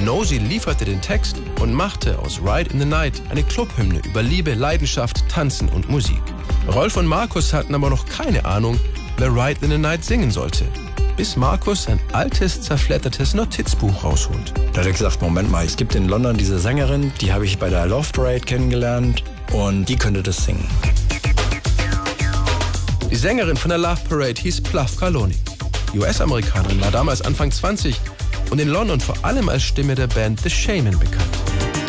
Nosy lieferte den Text und machte aus Ride in the Night eine Clubhymne über Liebe, Leidenschaft, Tanzen und Musik. Rolf und Markus hatten aber noch keine Ahnung, wer Ride in the Night singen sollte, bis Markus ein altes, zerfleddertes Notizbuch rausholt. Da hat er gesagt, Moment mal, es gibt in London diese Sängerin, die habe ich bei der Love Parade kennengelernt und die könnte das singen. Die Sängerin von der Love Parade hieß Bluff Carloni. Die US-Amerikanerin war damals Anfang 20 und in London vor allem als Stimme der Band The Shamen bekannt.